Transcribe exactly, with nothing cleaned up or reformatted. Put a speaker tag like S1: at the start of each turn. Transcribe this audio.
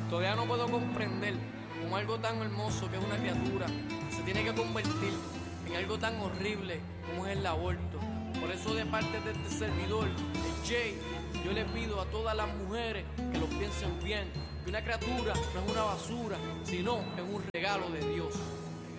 S1: Todavía no puedo comprender cómo algo tan hermoso que es una criatura se tiene que convertir en algo tan horrible como es el aborto. Por eso, de parte de este servidor, el Jay, yo le pido a todas las mujeres que lo piensen bien, que una criatura no es una basura, sino es un regalo de Dios.